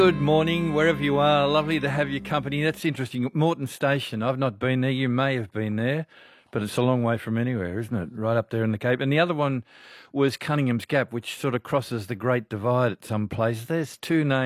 Good morning, wherever you are. Lovely to have your company. That's interesting. Moreton Station. I've not been there. You may have been there, but it's a long way from anywhere, isn't it? Right up there in the Cape. And the other one was Cunningham's Gap, which sort of crosses the Great Divide at some places. There's two names.